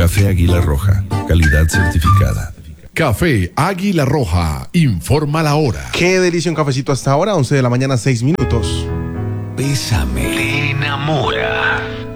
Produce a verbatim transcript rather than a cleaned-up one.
Café Águila Roja, calidad certificada. Café Águila Roja, informa la hora. Qué delicia un cafecito hasta ahora, once de la mañana, seis minutos. Bésame. Te enamora.